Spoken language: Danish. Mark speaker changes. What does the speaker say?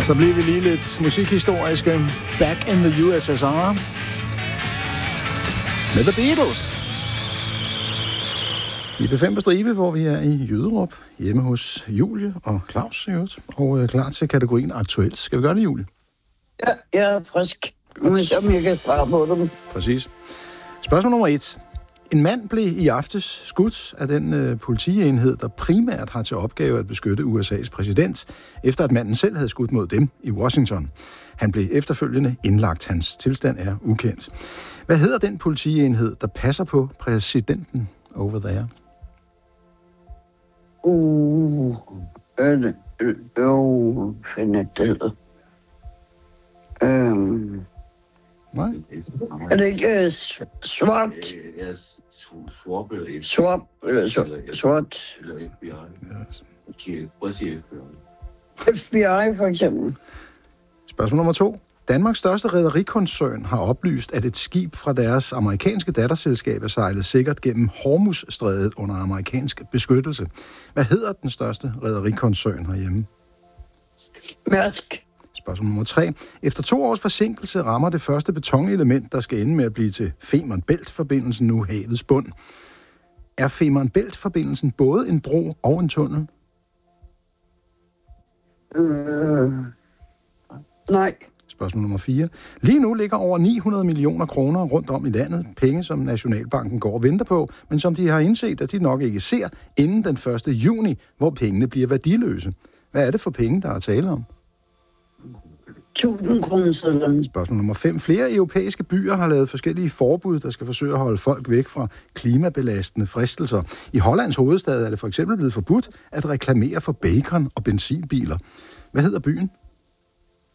Speaker 1: Så bliver vi lige lidt musikhistoriske. Back in the USSR. Med The Beatles. I B5 på stribe, hvor vi er i Jyderup, hjemme hos Julie og Claus, og klar til kategorien aktuelt. Skal vi gøre det, Julie?
Speaker 2: Ja, jeg er frisk. Nu jeg kan svare på dem.
Speaker 1: Præcis. Spørgsmål nummer 1. En mand blev i aftes skudt af den politienhed, der primært har til opgave at beskytte USA's præsident, efter at manden selv havde skudt mod dem i Washington. Han blev efterfølgende indlagt. Hans tilstand er ukendt. Hvad hedder den politienhed, der passer på præsidenten over there? Nej.
Speaker 2: Er det ikke SWAT? SWAT? FBI for eksempel.
Speaker 1: Spørgsmål nummer 2. Danmarks største rederikoncern har oplyst, at et skib fra deres amerikanske datterselskab er sejlet sikkert gennem Hormuzstrædet under amerikansk beskyttelse. Hvad hedder den største rederikoncern herhjemme?
Speaker 2: Mærsk.
Speaker 1: Spørgsmål nummer 3. Efter 2 års forsinkelse rammer det første betonelement, der skal ende med at blive til Femern Bælt-forbindelsen nu havets bund. Er Femern Bælt-forbindelsen både en bro og en tunnel?
Speaker 2: Nej.
Speaker 1: Spørgsmål nummer 4. Lige nu ligger over 900 millioner kroner rundt om i landet. Penge, som Nationalbanken går og venter på, men som de har indset, at de nok ikke ser inden den 1. juni, hvor pengene bliver værdiløse. Hvad er det for penge, der er tale om?
Speaker 2: 1000 kroner.
Speaker 1: Spørgsmål nummer 5. Flere europæiske byer har lavet forskellige forbud, der skal forsøge at holde folk væk fra klimabelastende fristelser. I Hollands hovedstad er det for eksempel blevet forbudt at reklamere for bacon og benzinbiler. Hvad hedder byen?